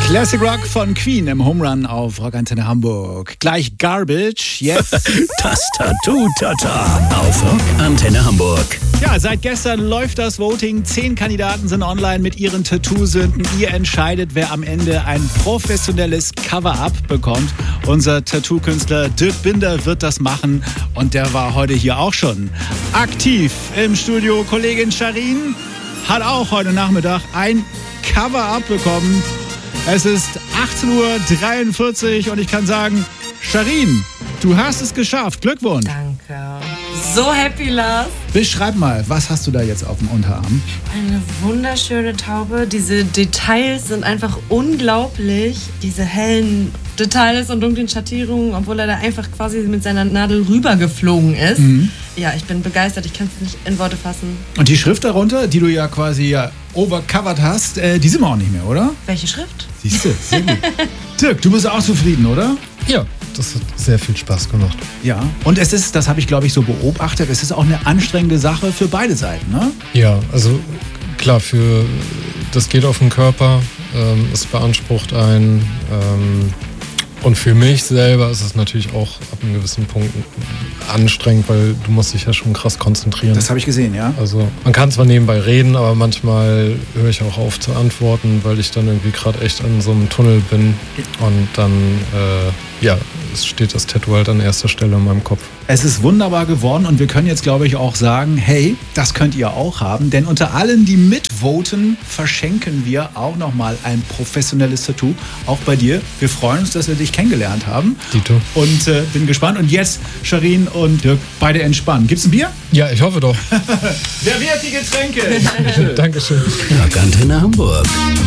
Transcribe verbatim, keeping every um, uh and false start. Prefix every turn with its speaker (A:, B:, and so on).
A: Classic Rock von Queen im Home Run auf Rockantenne Hamburg. Gleich Garbage, jetzt
B: das Tattoo-Tata auf Rockantenne Hamburg.
A: Ja, seit gestern läuft das Voting. Zehn Kandidaten sind online mit ihren Tattoo-Sünden. Ihr entscheidet, wer am Ende ein professionelles Cover-Up bekommt. Unser Tattoo-Künstler Dirk Binder wird das machen und der war heute hier auch schon aktiv im Studio. Kollegin Sharin hat auch heute Nachmittag ein Cover-Up bekommen. Es ist achtzehn Uhr dreiundvierzig und ich kann sagen, Sharin, du hast es geschafft. Glückwunsch.
C: Danke. So happy, Lars.
A: Beschreib mal, was hast du da jetzt auf dem Unterarm?
C: Eine wunderschöne Taube. Diese Details sind einfach unglaublich. Diese hellen Details und dunklen Schattierungen, obwohl er da einfach quasi mit seiner Nadel rübergeflogen ist. Mhm. Ja, ich bin begeistert. Ich kann es nicht in Worte fassen.
A: Und die Schrift darunter, die du ja quasi ja overcovered hast, äh, die sind wir auch nicht mehr, oder?
C: Welche Schrift?
A: Siehst du, sehr gut. Dirk, du bist auch zufrieden, oder?
D: Ja, das hat sehr viel Spaß gemacht.
A: Ja, und es ist, das habe ich glaube ich so beobachtet, es ist auch eine anstrengende Sache für beide Seiten, ne?
D: Ja, also klar, für das geht auf den Körper, ähm, es beansprucht einen. Ähm, und für mich selber ist es natürlich auch ab einem gewissen Punkt anstrengend, weil du musst dich ja schon krass konzentrieren.
A: Das habe ich gesehen, ja.
D: Also man kann zwar nebenbei reden, aber manchmal höre ich auch auf zu antworten, weil ich dann irgendwie gerade echt an so einem Tunnel bin. Und dann, äh, ja, es steht das Tattoo halt an erster Stelle in meinem Kopf.
A: Es ist wunderbar geworden und wir können jetzt, glaube ich, auch sagen, hey, das könnt ihr auch haben. Denn unter allen, die mitvoten, verschenken wir auch nochmal ein professionelles Tattoo. Auch bei dir. Wir freuen uns, dass wir dich kennengelernt haben.
D: Dito.
A: Und äh, bin gespannt. Und jetzt, Sharin und Dirk, beide entspannen. Gibt's ein Bier?
D: Ja, ich hoffe doch.
A: Wer wird die Getränke?
D: Dankeschön.
B: Rockantenne Hamburg.